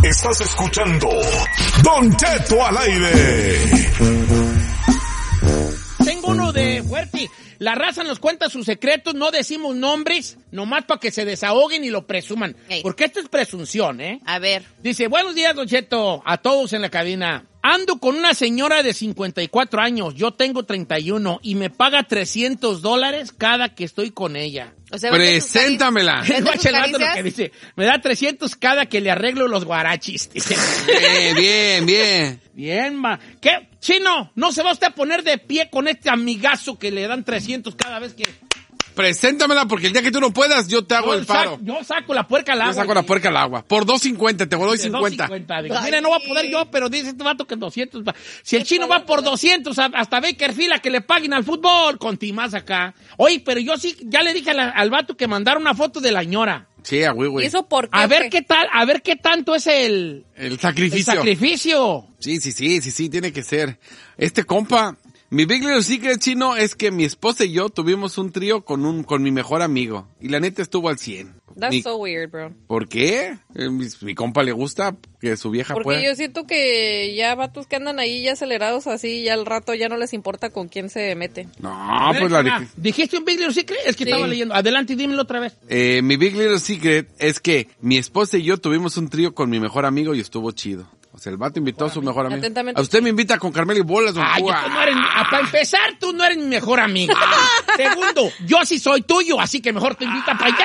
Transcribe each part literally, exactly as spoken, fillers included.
Estás escuchando Don Cheto al aire. Tengo uno de fuerte. La raza nos cuenta sus secretos, no decimos nombres, nomás para que se desahoguen y lo presuman. Ey. Porque esto es presunción, ¿eh? A ver. Dice, buenos días, Don Cheto, a todos en la cabina. Ando con una señora de cincuenta y cuatro años, yo tengo treinta y uno, y me paga trescientos dólares cada que estoy con ella. O sea, preséntamela. Guacha el vato lo que dice. Me da trescientos cada que le arreglo los guarachis. Dice. Bien, bien, bien. Bien, ma. ¿Qué? Chino, ¿no se va usted a poner de pie con este amigazo que le dan trescientos cada vez que... Preséntamela porque el día que tú no puedas, yo te hago yo el paro. Saco, yo saco la puerca al agua. Yo saco la puerca al agua. Por dos cincuenta, te doy cincuenta. Mira, no va a poder yo, pero dice este vato que doscientos. Si el chino va por doscientos, hasta Bakerfield a que le paguen al fútbol, con más acá. Oye, pero yo sí, ya le dije al, al vato que mandara una foto de la ñora. Sí, a güey, güey. ¿Y eso por qué? A ver qué tal, a ver qué tanto es el... El sacrificio. El sacrificio. Sí, sí, sí, sí, sí, tiene que ser. Este compa... Mi Big Little Secret, Chino, es que mi esposa y yo tuvimos un trío con un con mi mejor amigo. Y la neta estuvo al cien. That's mi, so weird, bro. ¿Por qué? Eh, mi, mi compa le gusta que su vieja Porque pueda. yo siento que ya vatos que andan ahí ya acelerados así, ya al rato ya no les importa con quién se mete. No, pues la... Ah, ¿dijiste un Big Little Secret? Es que sí. Estaba leyendo. Adelante, dímelo otra vez. Eh, mi Big Little Secret es que mi esposa y yo tuvimos un trío con mi mejor amigo y estuvo chido. O sea, el vato invitó a su mejor amigo. A usted me invita con Carmela y bolas, don Ay, tú no eres, para empezar, tú no eres mi mejor amigo. Segundo, yo sí soy tuyo, así que mejor te invita para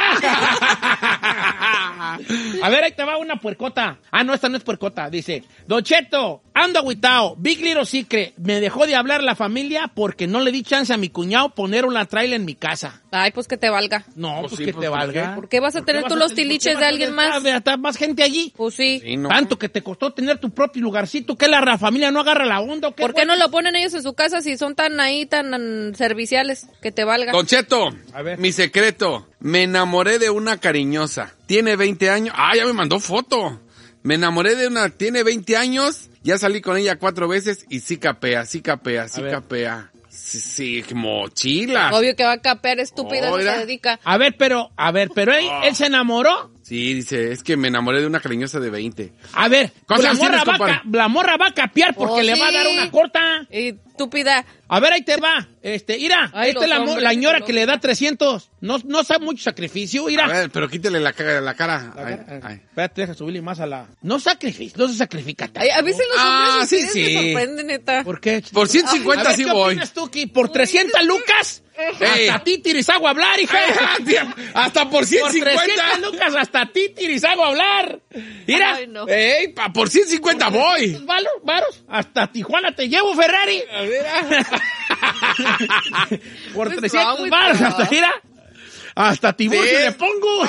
allá. A ver, ahí te va una puercota. Ah, no, esta no es puercota. Dice, Don Cheto, ando agüitao, Big Little Secret, me dejó de hablar la familia porque no le di chance a mi cuñado poner una trailer en mi casa. Ay, pues que te valga. No, pues, pues sí, que pues, te valga. ¿Por qué vas a tener tú los tiliches de alguien más? ¿Está más gente allí? Pues sí. sí no. Tanto que te costó tener tu propio lugarcito, que la familia no agarra la onda. ¿O qué? ¿Por qué no lo ponen ellos en su casa si son tan ahí, tan serviciales? Que te valga. Don Cheto, a ver. Mi secreto. Me enamoré de una cariñosa. Tiene veinte años. Ah, ya me mandó foto. Me enamoré de una... Tiene veinte años. Ya salí con ella cuatro veces y sí capea, sí capea, sí capea. Sí, sí, mochila. Obvio que va a capear, estúpida, oh, no se dedica. A ver, pero, a ver, pero él, él se enamoró. Sí, dice, es que me enamoré de una cariñosa de veinte. A ver, la morra, va a, la morra va a capear porque oh, le sí. va a dar una corta. Estúpida. A ver, ahí te va. Este, mira, Ay, esta es la, la señora que le da trescientos. No, no sabe mucho sacrificio, mira. A ver, pero quítale la, la cara. La cara. Ay, ay, ay. Espérate, deja subirle más a la... No sacrificio, no se sacrifica tanto. Ay, a veces los ah, hombres sí, sí. me sorprenden, neta. ¿Por qué? Por ciento cincuenta ver, sí ¿qué voy. opinas tú, que por trescientas lucas? Hey. Hasta títiris hago hablar, hija. Hasta por ciento cincuenta. Por trescientas lucas hasta títiris hago hablar. Mira. Ay, no. Ey, pa, por ciento cincuenta por voy. Varos, varos. Hasta Tijuana te llevo, Ferrari. A ver. Por trescientos varos hasta, mira. Hasta Tiburcio ¿Sí? le pongo.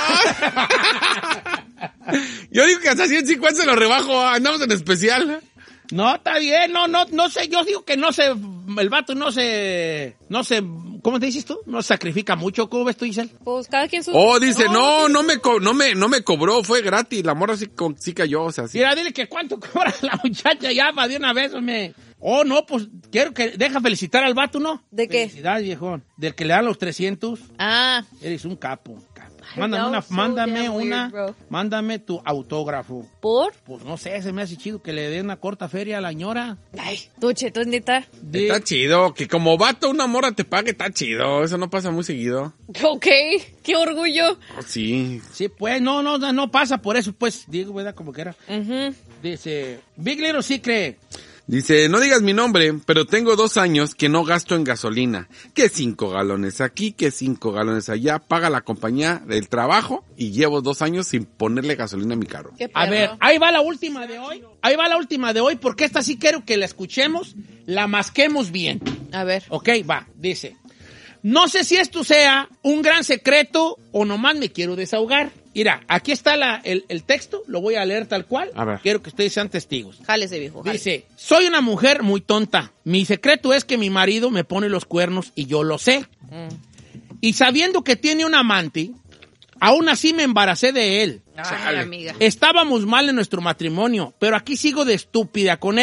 Yo digo que hasta ciento cincuenta se lo rebajo. Andamos en especial. No, está bien, no, no, no sé, yo digo que no se, el vato no se, no se, ¿cómo te dices tú? No se sacrifica mucho, ¿cómo ves tú, Giselle? Pues cada quien su... Oh, dice, no, no me, co no me, no me cobró, fue gratis, la morra sí, sí cayó, o sea, sí. Mira, dile que cuánto cobra la muchacha ya, va de una vez, me. Oh, no, pues, quiero que, deja felicitar al vato, ¿no? ¿De qué? Felicidades, viejón. Del que le dan los trescientos. Ah. Eres un capo. Mándame una, mándame una, mándame tu autógrafo. ¿Por? Pues no sé, se me hace chido que le dé una corta feria a la ñora. Ay, tú, Cheto, es neta. De... Está chido, que como vato una morra te pague, está chido, eso no pasa muy seguido. Ok, qué orgullo. Oh, sí. Sí, pues, no, no, no pasa por eso, pues, digo, ¿verdad? Como que era. Uh-huh. Dice, Big Little Secret. Dice, no digas mi nombre, pero tengo dos años que no gasto en gasolina. Que cinco galones aquí, que cinco galones allá. Paga la compañía del trabajo y llevo dos años sin ponerle gasolina a mi carro. A ver, ahí va la última de hoy. Ahí va la última de hoy, porque esta sí quiero que la escuchemos, la masquemos bien. A ver. Ok, va, dice. No sé si esto sea un gran secreto o nomás me quiero desahogar. Mira, aquí está la, el, el texto, lo voy a leer tal cual. A ver. Quiero que ustedes sean testigos. Jálese, viejo. Jálese. Dice, soy una mujer muy tonta. Mi secreto es que mi marido me pone los cuernos y yo lo sé. Mm. Y sabiendo que tiene un amante, aún así me embaracé de él. Ay, amiga. Estábamos mal en nuestro matrimonio, pero aquí sigo de estúpida con él.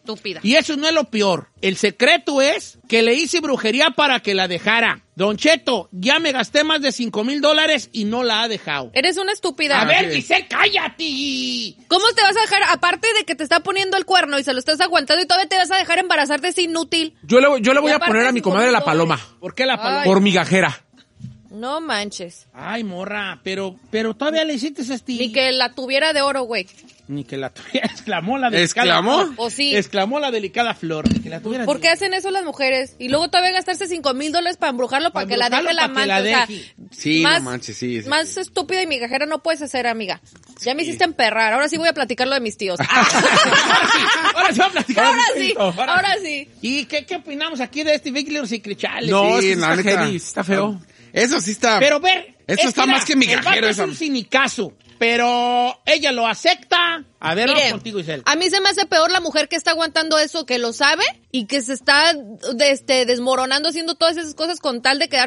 estúpida. Y eso no es lo peor. El secreto es que le hice brujería para que la dejara. Don Cheto, ya me gasté más de cinco mil dólares y no la ha dejado. Eres una estúpida. A ver, Giselle, cállate. ¿Cómo te vas a dejar, aparte de que te está poniendo el cuerno y se lo estás aguantando y todavía te vas a dejar embarazarte? Es inútil. Yo le, yo le voy Y a aparte poner a mi cinco comadre mil la paloma. dólares. ¿Por qué la paloma? Ay. Por migajera. No manches. Ay, morra, pero, pero todavía le hiciste este... Ni que la tuviera de oro, güey. Ni que la tuviera, exclamó la delicada ¿Exclamó? flor. ¿O sí? Exclamó la delicada flor. Que la tuviera ¿Por qué hacen eso las mujeres? Y luego todavía gastarse cinco mil dólares para embrujarlo para, Para que la deje embrujarlo, la para que amante. la O sea, deje. Sí, más, no manches, sí. sí más sí. estúpida y migajera no puedes hacer, amiga. Ya me hiciste emperrar. Ahora sí voy a platicar lo de mis tíos. ahora sí, ahora sí vamos a platicar. Ahora un sí, poquito, ahora sí. ¿Y qué, qué opinamos aquí de este Big Little Secret Challenge? No, Sí, sí la está neta. heavy, sí está feo. Eso sí está. Pero ver... Eso es está mira, más que migajero, el vato esa- es un sinicazo, pero ella lo acepta. A ver, Mire, vamos contigo, Isel. a mí se me hace peor la mujer que está aguantando eso, que lo sabe y que se está de- este, desmoronando haciendo todas esas cosas con tal de quedar